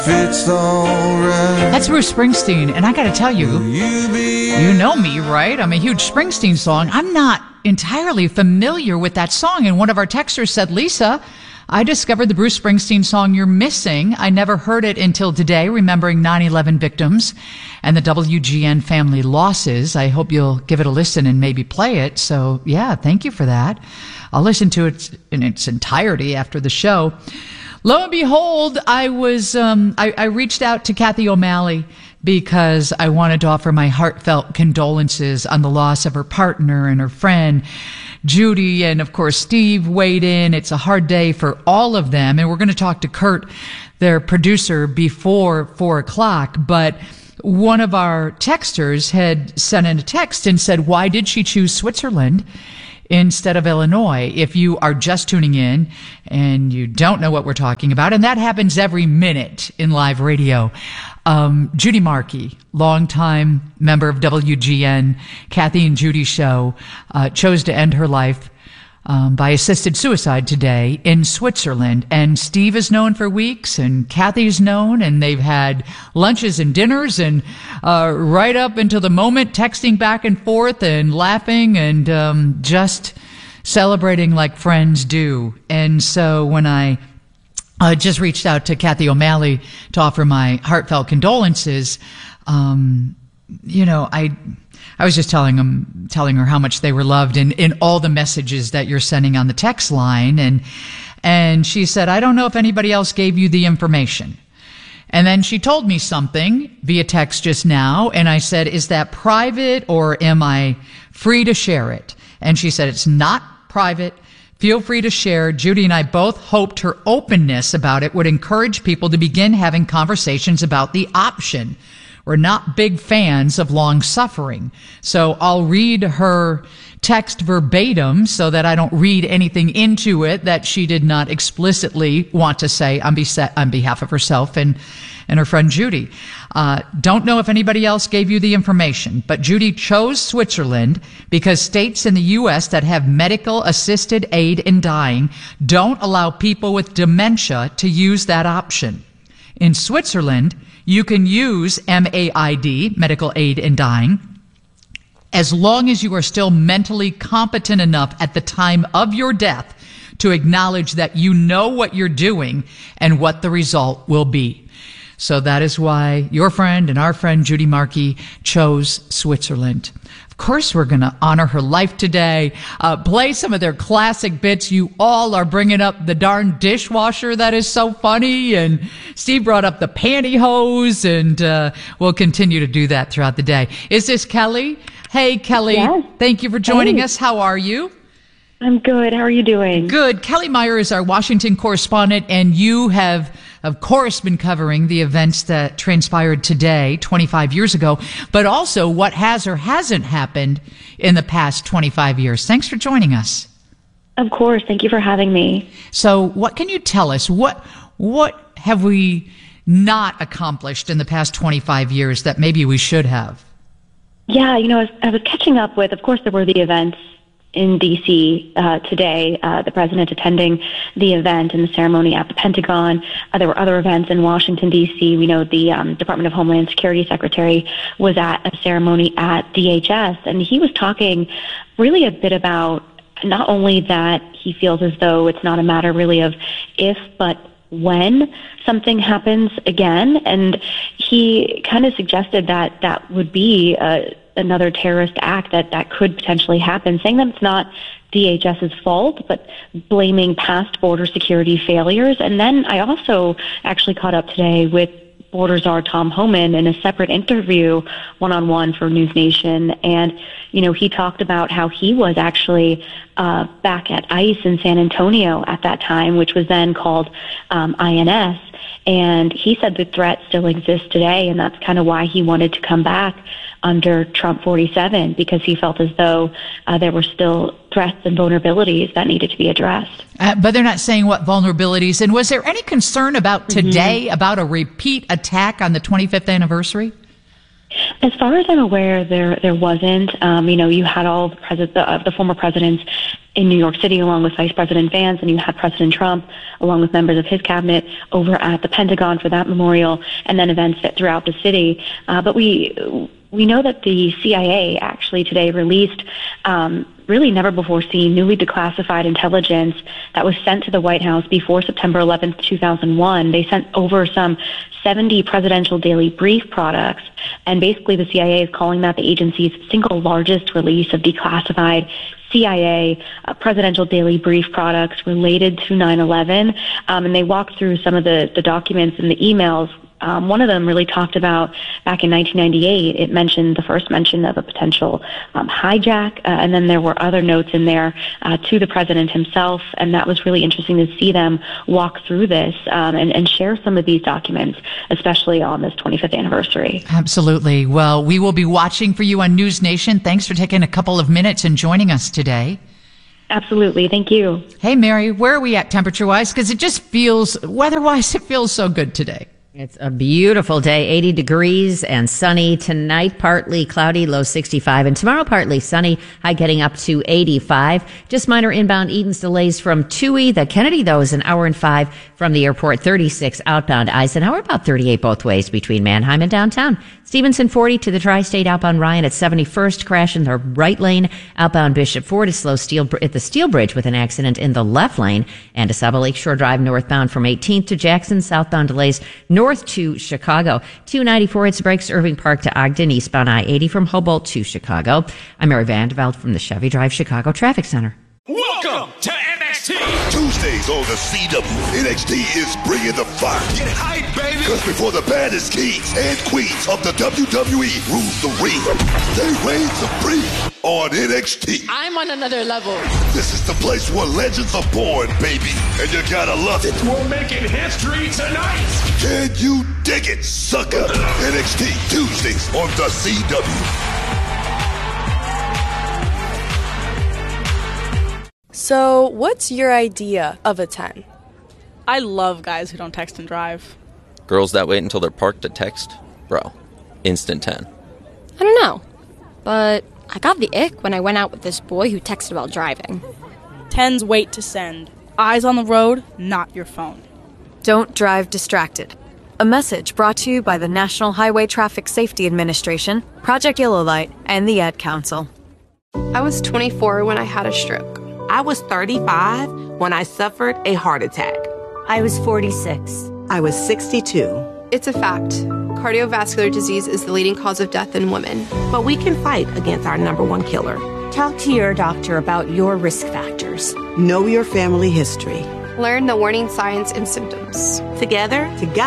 It's alright. That's Bruce Springsteen, and I got to tell you, you know me, right? I'm a huge Springsteen song. I'm not entirely familiar with that song, and one of our texters said, Lisa, I discovered the Bruce Springsteen song You're Missing. I never heard it until today, remembering 9/11 victims and the WGN family losses. I hope you'll give it a listen and maybe play it. So, yeah, thank you for that. I'll listen to it in its entirety after the show. Lo and behold, I reached out to Kathy O'Malley because I wanted to offer my heartfelt condolences on the loss of her partner and her friend, Judy, and of course Steve weighed in. It's a hard day for all of them, and we're going to talk to Kurt, their producer, before 4 o'clock, but one of our texters had sent in a text and said, why did she choose Switzerland instead of Illinois? If you are just tuning in and you don't know what we're talking about, and that happens every minute in live radio, Judy Markey, longtime member of WGN, Kathy and Judy show, chose to end her life by assisted suicide today in Switzerland. And Steve is known for weeks, and Kathy's known, and they've had lunches and dinners, and right up until the moment, texting back and forth and laughing and just celebrating like friends do. And so when I just reached out to Kathy O'Malley to offer my heartfelt condolences, I was just telling her how much they were loved in all the messages that you're sending on the text line. And she said, I don't know if anybody else gave you the information. And then she told me something via text just now. And I said, is that private or am I free to share it? And she said, it's not private. Feel free to share. Judy and I both hoped her openness about it would encourage people to begin having conversations about the option. We're not big fans of long suffering. So I'll read her text verbatim so that I don't read anything into it that she did not explicitly want to say on behalf of herself and her friend Judy. Don't know if anybody else gave you the information, but Judy chose Switzerland because states in the U.S. that have medical assisted aid in dying don't allow people with dementia to use that option. In Switzerland, you can use MAID, medical aid in dying, as long as you are still mentally competent enough at the time of your death to acknowledge that you know what you're doing and what the result will be. So that is why your friend and our friend Judy Markey chose Switzerland. Of course, we're going to honor her life today, play some of their classic bits. You all are bringing up the darn dishwasher. That is so funny. And Steve brought up the pantyhose, and we'll continue to do that throughout the day. Is this Kelly? Hey, Kelly. Yes. Thank you for joining us. How are you? I'm good. How are you doing? Good. Kelly Meyer is our Washington correspondent, and you have, of course, been covering the events that transpired today, 25 years ago, but also what has or hasn't happened in the past 25 years. Thanks for joining us. Of course. Thank you for having me. So what can you tell us? What have we not accomplished in the past 25 years that maybe we should have? Yeah, I was catching up with, of course, there were the events in D.C. Today, the president attending the event and the ceremony at the Pentagon. There were other events in Washington, D.C. We know the Department of Homeland Security Secretary was at a ceremony at DHS, and he was talking really a bit about not only that he feels as though it's not a matter really of if, but when something happens again. And he kind of suggested that that would be another terrorist act that could potentially happen, saying that it's not DHS's fault, but blaming past border security failures. And then I also actually caught up today with border czar Tom Homan in a separate interview one-on-one for News Nation. And, he talked about how he was actually back at ICE in San Antonio at that time, which was then called INS. And he said the threat still exists today, and that's kind of why he wanted to come back under Trump 47, because he felt as though there were still threats and vulnerabilities that needed to be addressed. But they're not saying what vulnerabilities. And was there any concern about today, about a repeat attack on the 25th anniversary? As far as I'm aware, there wasn't. You had all the former presidents in New York City, along with Vice President Vance, and you had President Trump, along with members of his cabinet, over at the Pentagon for that memorial, and then events throughout the city. But we know that the CIA actually today released really never before seen newly declassified intelligence that was sent to the White House before September 11th, 2001. They sent over some 70 presidential daily brief products, and basically the CIA is calling that the agency's single largest release of declassified CIA presidential daily brief products related to 9/11. And they walked through some of the documents and the emails. One of them really talked about back in 1998, it mentioned the first mention of a potential hijack, and then there were other notes in there to the president himself, and that was really interesting to see them walk through this and share some of these documents, especially on this 25th anniversary. Absolutely. Well, we will be watching for you on News Nation. Thanks for taking a couple of minutes and joining us today. Absolutely. Thank you. Hey, Mary, where are we at temperature-wise? Because it just feels, weather-wise, it feels so good today. It's a beautiful day, 80 degrees and sunny. Tonight, partly cloudy, low 65. And tomorrow, partly sunny, high getting up to 85. Just minor inbound Edens delays from Tui. The Kennedy, though, is an hour and 5 from the airport. 36 outbound Eisenhower, about 38 both ways between Manheim and downtown. Stevenson 40 to the Tri-State outbound Ryan at 71st. Crash in the right lane. Outbound Bishop Ford is slow at the Steel Bridge with an accident in the left lane. And DeSable Lakeshore Drive northbound from 18th to Jackson. Southbound delays north to Chicago. 294 hits brakes Irving Park to Ogden. Eastbound I-80 from Humboldt to Chicago. I'm Mary Vandeveld from the Chevy Drive Chicago Traffic Center. Welcome to NXT. Tuesdays on the CW, NXT is bringing the fire. Get hype, baby. Because before the baddest kings and queens of the WWE rules the ring, they reign supreme on NXT. I'm on another level. This is the place where legends are born, baby. And you gotta love it. We're making history tonight. Can you dig it, sucker? NXT Tuesdays on the CW. So, what's your idea of a 10? I love guys who don't text and drive. Girls that wait until they're parked to text? Bro, instant 10. I don't know, but I got the ick when I went out with this boy who texted while driving. 10s wait to send. Eyes on the road, not your phone. Don't drive distracted. A message brought to you by the National Highway Traffic Safety Administration, Project Yellow Light, and the Ad Council. I was 24 when I had a stroke. I was 35 when I suffered a heart attack. I was 46. I was 62. It's a fact. Cardiovascular disease is the leading cause of death in women. But we can fight against our #1 killer. Talk to your doctor about your risk factors. Know your family history. Learn the warning signs and symptoms. Together,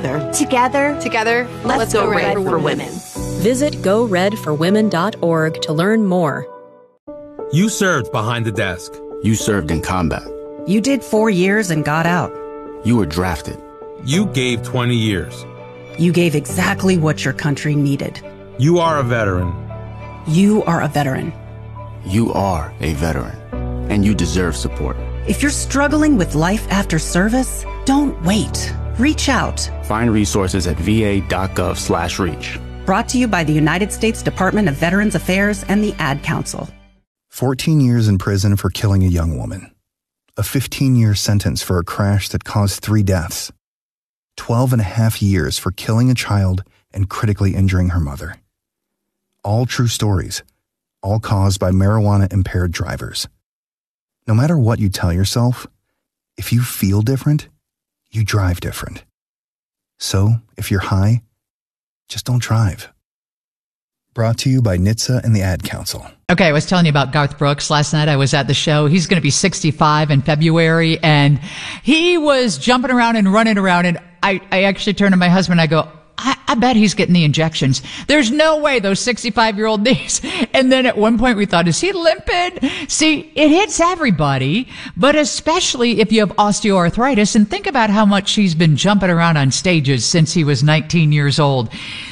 let's go red for women. Visit goredforwomen.org to learn more. You served behind the desk. You served in combat. You did 4 years and got out. You were drafted. You gave 20 years. You gave exactly what your country needed. You are a veteran. You are a veteran. You are a veteran, and you deserve support. If you're struggling with life after service, don't wait. Reach out. Find resources at va.gov/reach. Brought to you by the United States Department of Veterans Affairs and the Ad Council. 14 years in prison for killing a young woman. A 15-year sentence for a crash that caused 3 deaths. 12 and a half years for killing a child and critically injuring her mother. All true stories, all caused by marijuana-impaired drivers. No matter what you tell yourself, if you feel different, you drive different. So, if you're high, just don't drive. Brought to you by NHTSA and the Ad Council. Okay, I was telling you about Garth Brooks last night. I was at the show. He's going to be 65 in February, and he was jumping around and running around, and I actually turned to my husband, I go, I bet he's getting the injections. There's no way those 65-year-old knees. And then at one point we thought, is he limping? See, it hits everybody, but especially if you have osteoarthritis. And think about how much he's been jumping around on stages since he was 19 years old.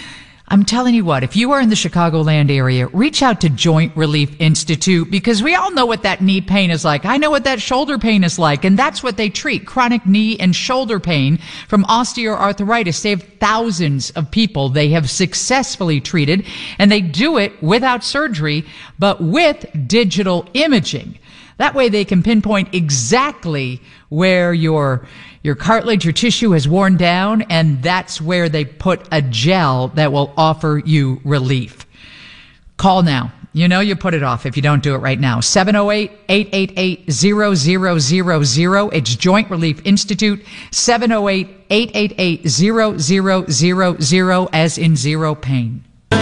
I'm telling you what, if you are in the Chicagoland area, reach out to Joint Relief Institute, because we all know what that knee pain is like. I know what that shoulder pain is like, and that's what they treat. Chronic knee and shoulder pain from osteoarthritis. They have thousands of people they have successfully treated, and they do it without surgery, but with digital imaging. That way they can pinpoint exactly where your cartilage, your tissue has worn down, and that's where they put a gel that will offer you relief. Call now. You know you put it off if you don't do it right now. 708-888-0000. It's Joint Relief Institute. 708-888-0000, as in zero pain.